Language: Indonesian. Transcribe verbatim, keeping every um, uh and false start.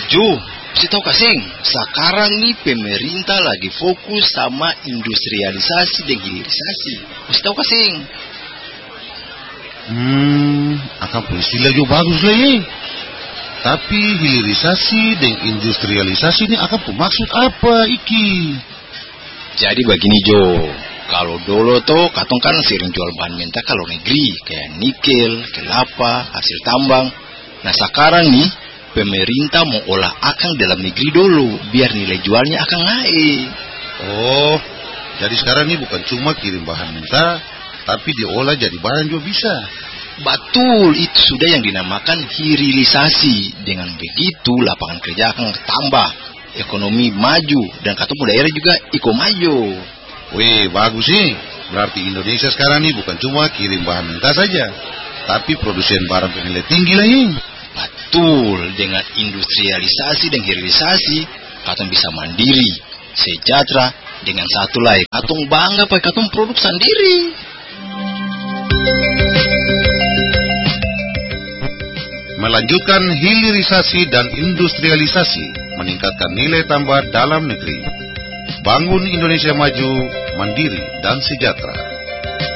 Jo, saya tahu kasing, sekarang nih pemerintah lagi fokus sama industrialisasi dan hilirisasi. Saya tahu kasing. Hmm, akan istilah juga bagus lah ya. Tapi hilirisasi dan industrialisasi ini akan bermaksud apa iki? Jadi begini Jo, kalau dulu tuh katong kan sering jual bahan mentah ke luar negeri, kayak nikel, kelapa, hasil tambang. Nah sekarang nih, pemerintah mau olah akang dalam negeri dulu, biar nilai jualnya akan naik. Oh, jadi sekarang ini bukan cuma kirim bahan mentah, tapi diolah jadi barang juga bisa. Betul, itu sudah yang dinamakan hilirisasi. Dengan begitu, lapangan kerja akan tambah, ekonomi maju, dan ketemu daerah juga iko maju. Wih, bagus sih. Berarti Indonesia sekarang ini bukan cuma kirim bahan mentah saja, tapi produsen barang bernilai tinggi lah ini. Betul, dengan industrialisasi dan hilirisasi, katong bisa mandiri, sejahtera, dengan satu lain, katong bangga pakai katong produk sendiri. Melanjutkan hilirisasi dan industrialisasi, meningkatkan nilai tambah dalam negeri. Bangun Indonesia maju, mandiri dan sejahtera.